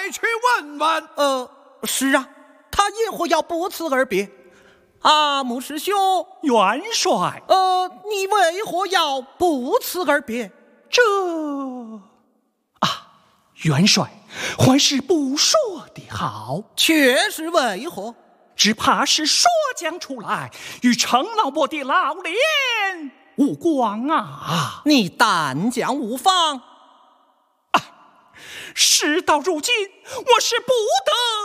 去问问。 是啊，他也或要不辞而别。阿木师兄， 元帅， 你为何要不辞而别？ 元帅，还是不说的好。 却是为何？ 只怕是说讲出来，与程老伯的老脸无关啊！ 你但讲无妨。 事到如今，我是不得